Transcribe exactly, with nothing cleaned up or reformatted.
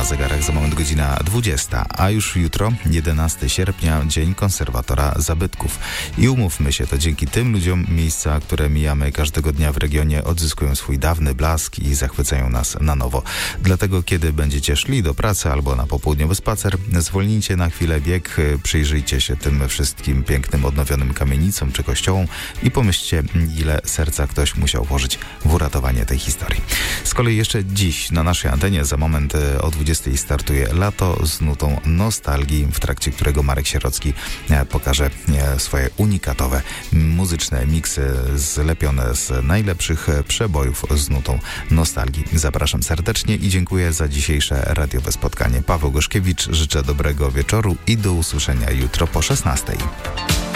zegarach za moment godzina dwudziesta, a już jutro, jedenastego sierpnia, Dzień Konserwatora Zabytków. I umówmy się, to dzięki tym ludziom miejsca, które mijamy każdego dnia w regionie, odzyskują swój dawny blask i zachwycają nas na nowo. Dlatego, kiedy będziecie szli do pracy albo na popołudniowy spacer, zwolnijcie na chwilę bieg, przyjrzyjcie się tym wszystkim pięknym, odnowionym kamienicom czy kościołom i pomyślcie, ile serca ktoś musiał włożyć w uratowanie tej historii. Z kolei jeszcze dziś na naszej antenie za moment o dwudziestej startuje Lato z nutą nostalgii, w trakcie którego Marek Sierocki pokaże swoje unikatowe muzyczne miksy zlepione z najlepszych przebojów z nutą nostalgii. Zapraszam serdecznie i dziękuję za dzisiejsze radiowe spotkanie. Paweł Goszkiewicz, życzę dobrego wieczoru i do usłyszenia jutro po szesnastej.